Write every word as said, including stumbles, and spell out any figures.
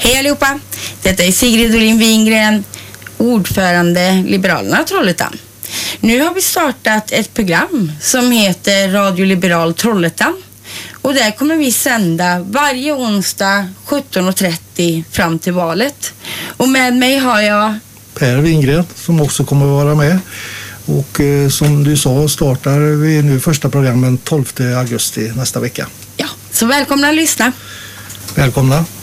Hej allihopa! Detta är Sigrid Dolin Wingren, ordförande Liberalerna Trollhättan. Nu har vi startat ett program som heter Radio Liberal Trollhättan. Och där kommer vi sända varje onsdag sjutton och trettio fram till valet. Och med mig har jag Per Wingren som också kommer att vara med. Och eh, som du sa startar vi nu första programmen tolfte augusti nästa vecka. Ja, så välkomna att lyssna. Välkomna.